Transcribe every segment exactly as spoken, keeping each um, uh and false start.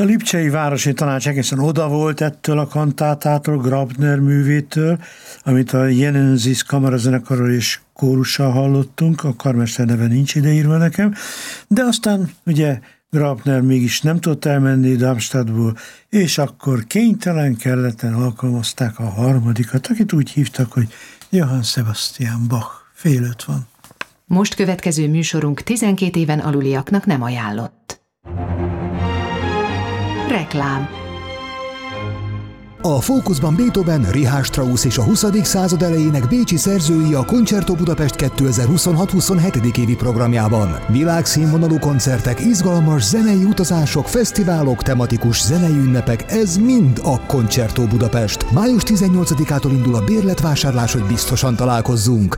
A Lipcsei Városi Tanács egészen oda volt ettől a kantátától, Grabner művétől, amit a Jenenzis kamarazenekarról és kórussal hallottunk, a karmester neve nincs ideírva nekem, de aztán ugye Grabner mégis nem tudott elmenni Darmstadtból, és akkor kénytelen kelleten alkalmazták a harmadikat, akit úgy hívtak, hogy Johann Sebastian Bach. Fél öt van. Most következő műsorunk tizenkét éven aluliaknak nem ajánlott. Reklám. A fókuszban Beethoven, Richard Strauss és a huszadik század elejének bécsi szerzői a Concerto Budapest kétezer-huszonhat huszonhetedik évi programjában. Világszínvonalú koncertek, izgalmas zenei utazások, fesztiválok, tematikus zenei ünnepek, ez mind a Concerto Budapest. május tizennyolcadikától indul a bérletvásárlás, hogy biztosan találkozzunk.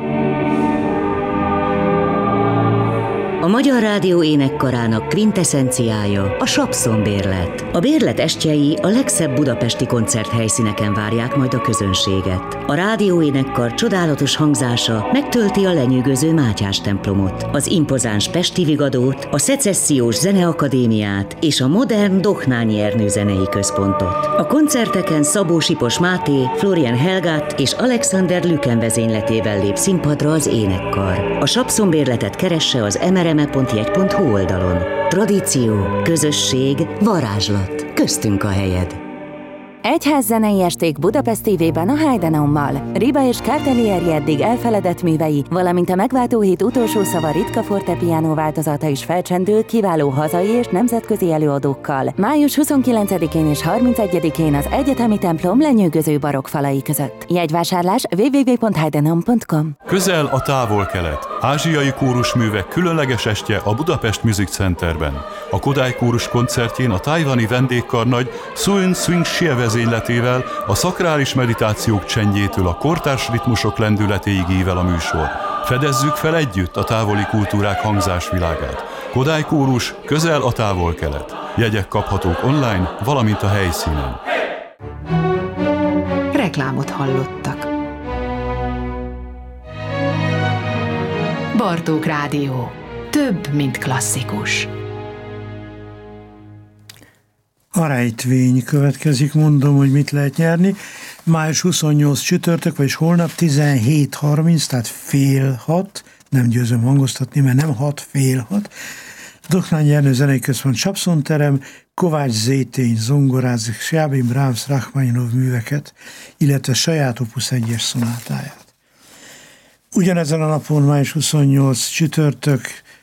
A Magyar Rádió énekkarának kvinteszenciája a Sapszon bérlet. A bérlet estjei a legszebb budapesti koncerthelyszíneken várják majd a közönséget. A rádió énekkar csodálatos hangzása megtölti a lenyűgöző Mátyás templomot, az impozáns Pesti Vigadót, a Szecessziós Zeneakadémiát és a modern Dohnányi Ernő zenei központot. A koncerteken Szabó Sipos Máté, Florian Helgát és Alexander Lüken vezényletével lép színpadra az énekkar. A Sapszon bérletet keresse az em er em e pont jegy pont hu oldalon. Tradíció, közösség, varázslat. Köztünk a helyed. Egyház zenei esték Budapest té vében a Heidenommal. Riba és Cartelieri eddig elfeledett művei, valamint a megváltó hét utolsó szava ritka fortepiano változata is felcsendül kiváló hazai és nemzetközi előadókkal. május huszonkilencedikén és harmincegyedikén az Egyetemi Templom lenyűgöző barokk falai között. Jegyvásárlás double-u double-u double-u pont heidenom pont com. Közel a távol-kelet. Ázsiai kórusművek különleges estje a Budapest Music Centerben. A Kodály kórus koncertjén a tajvani vendégkarnagy Sun Swing Xie vezényletével, a szakrális meditációk csendjétől a kortárs ritmusok lendületéig ível a műsor. Fedezzük fel együtt a távoli kultúrák hangzásvilágát. Kodály kórus, közel a távol-kelet. Jegyek kaphatók online, valamint a helyszínen. Reklámot hallottak. Bartók Rádió. Több, mint klasszikus. A rejtvény következik, mondom, hogy mit lehet nyerni. május huszonnyolc csütörtök, vagyis holnap tizenhét harminc, tehát fél hat, nem győzöm hangoztatni, mert nem hat, fél hat. Dohnányi Ernő Zenei Központ Sapszonterem, Kovács Zétény zongorázik Sjábin Brahms Rachmaninov műveket, illetve saját Opus egyes szonátáját. Ugyanezen a napon, május huszonnyolc csütörtök,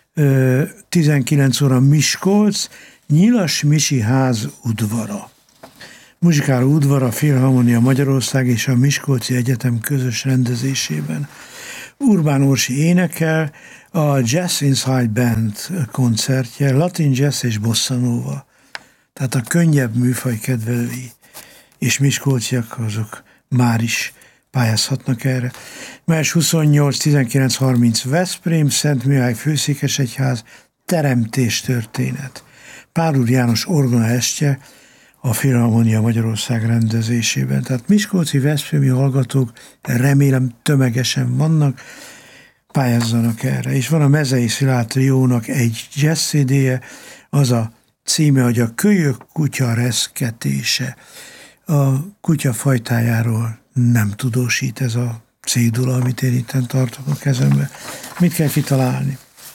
tizenkilenc óra Miskolc, Nyilas Misi ház udvara. Muzsikáló udvara, Filharmonia Magyarország és a Miskolci Egyetem közös rendezésében. Urbán Orsi énekel, a Jazz Inside Band koncertje, latin jazz és bossa nova. Tehát a könnyebb műfaj kedvelői és miskolciak azok már is pályázhatnak erre. május huszonnyolc tizenkilenc harminc Veszprém, Szent Mihály Főszékesegyház, teremtés történet. Pál Úr János orgona estje a Filharmonia Magyarország rendezésében. Tehát miskolci, veszprémi hallgatók remélem tömegesen vannak, pályázzanak erre. És van a Mezei Szilárd triónak egy jazz cé dé-je, az a címe, hogy a kölyök kutya reszketése. A kutya fajtájáról nem tudósít ez a cédula, amit én itten tartok a kezembe. Mit kell kitalálni?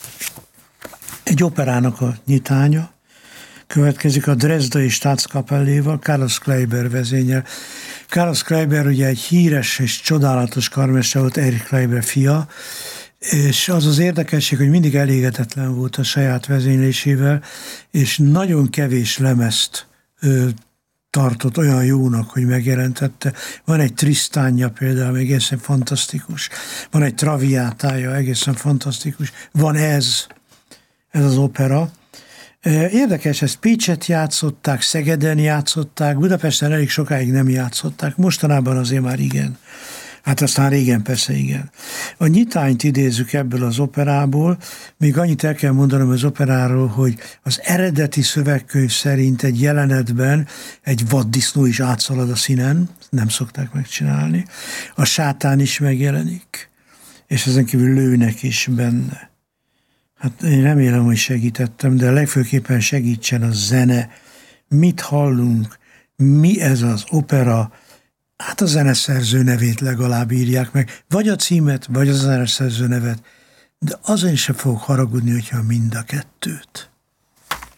Egy operának a nyitánya, következik a Dresdai Staatskapelléval, Carlos Kleiber vezényel. Carlos Kleiber ugye egy híres és csodálatos karmester volt, Erich Kleiber fia, és az az érdekesség, hogy mindig elégedetlen volt a saját vezénylésével, és nagyon kevés lemezt ö, tartott olyan jónak, hogy megjelentette. Van egy Tristánja például, egészen fantasztikus. Van egy Traviátája, egészen fantasztikus. Van ez, ez az opera. Érdekes, ezt Pécset játszották, Szegeden játszották, Budapesten elég sokáig nem játszották, mostanában azért már igen. Hát aztán régen persze igen. A nyitányt idézzük ebből az operából, még annyit el kell mondanom az operáról, hogy az eredeti szövegkönyv szerint egy jelenetben egy vaddisznó is átszalad a színen, nem szokták megcsinálni, a sátán is megjelenik, és ezen kívül lőnek is benne. Hát én remélem, hogy segítettem, de legfőképpen segítsen a zene, mit hallunk, mi ez az opera, hát a zeneszerző nevét legalább írják meg, vagy a címet, vagy a zeneszerző nevet, de azon sem fogok haragudni, hogyha mind a kettőt.